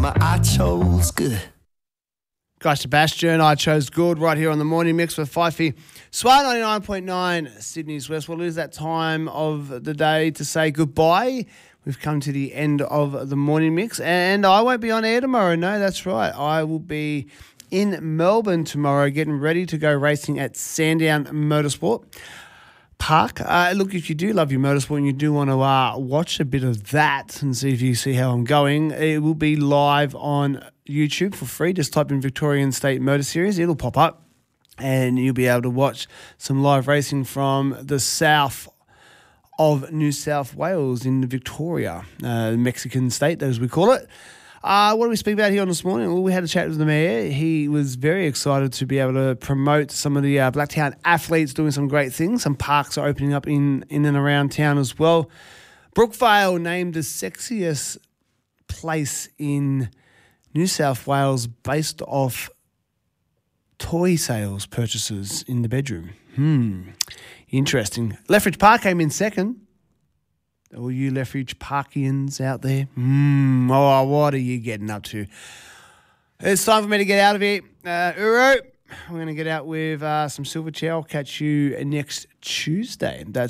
Mama, I chose good. Guy Sebastian, I chose good right here on the morning mix with Fifey. Swar 99.9 Sydney's West. Well, it is that time of the day to say goodbye. We've come to the end of the morning mix, and I won't be on air tomorrow. No, that's right. I will be in Melbourne tomorrow getting ready to go racing at Sandown Motorsport Park. Look, if you do love your motorsport and you do want to watch a bit of that and see if you see how I'm going, it will be live on YouTube for free. Just type in Victorian State Motor Series. It'll pop up and you'll be able to watch some live racing from the south of New South Wales in Victoria, Mexican state, as we call it. What do we speak about here on this morning? Well, we had a chat with the mayor. He was very excited to be able to promote some of the Blacktown athletes doing some great things. Some parks are opening up in and around town as well. Brookvale named the sexiest place in New South Wales based off toy sales purchases in the bedroom. Interesting. Lethbridge Park came in second. All you Lethbridge Parkians out there, what are you getting up to? It's time for me to get out of here. Uru, we're going to get out with some Silverchair. I'll catch you next Tuesday. That's